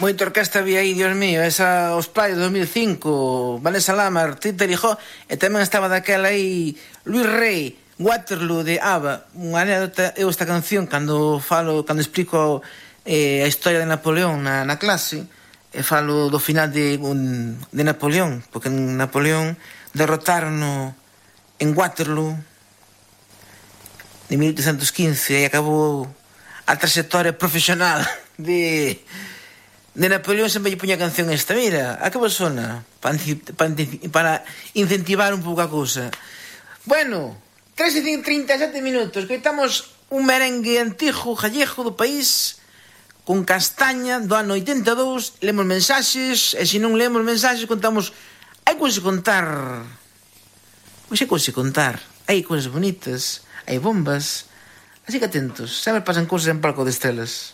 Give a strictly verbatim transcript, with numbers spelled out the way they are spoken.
Moita orquesta había aí, Dios mío. Esa, os Playas de dos mil cinco, Vanessa Lamar, Tita Lijó, e tamén estaba daquela aí Luis Rey, Waterloo de ABBA. Unha anécdota, eu esta canción, cando falo, cando explico eh, a historia de Napoleón na, na clase, e falo do final de, un, de Napoleón, porque en Napoleón derrotaron en Waterloo de mil oitocentos quince e acabou a trayectoria profesional de... De Napoleón. Sempre lle puña a canción esta. Mira, a que vos sona? Para, para incentivar un pouco a cousa. Bueno, tres e trinta e sete minutos. Coitamos un merengue antigo, gallego do país, con Castaña, do ano oitenta e dous. Lemos mensaxes, e se non lemos mensaxes, contamos. Hai cousas a contar. Pois hai cousas a contar. Hai cousas bonitas, hai bombas. Así que atentos, sempre pasan cousas en Palco de Estrelas.